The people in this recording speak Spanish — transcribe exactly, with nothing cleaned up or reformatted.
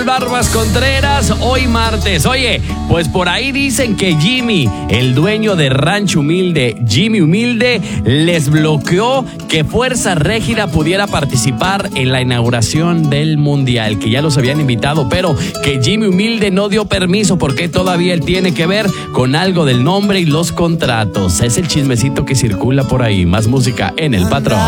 Barbas Contreras, hoy martes. Oye, pues por ahí dicen que Jimmy, el dueño de Rancho Humilde, Jimmy Humilde, les bloqueó que Fuerza Régida pudiera participar en la inauguración del Mundial, que ya los habían invitado, pero que Jimmy Humilde no dio permiso porque todavía él tiene que ver con algo del nombre y los contratos. Es el chismecito que circula por ahí. Más música en El Patrón.